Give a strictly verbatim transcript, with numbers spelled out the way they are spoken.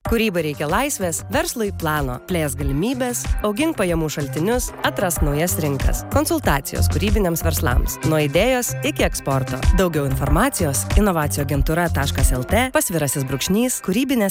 Kūrybai reikia laisvės, verslui plano. Plės galimybės, augink pajamų šaltinius, atrask naujas rinkas. Konsultacijos kūrybiniams verslams. Nuo idėjos iki eksporto. Daugiau informacijos inovacijų agentūra taškas lt, pasvirasis brūkšnys, kūrybinės